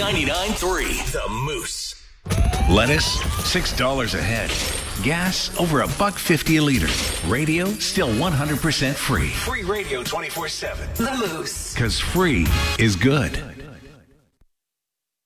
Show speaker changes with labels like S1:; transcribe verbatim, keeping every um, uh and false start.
S1: ninety-nine point three The Moose.
S2: Lettuce, six dollars a head. Gas, over a buck fifty a liter. Radio, still one hundred percent free.
S1: Free radio twenty-four seven
S3: The Moose.
S2: Because free is good.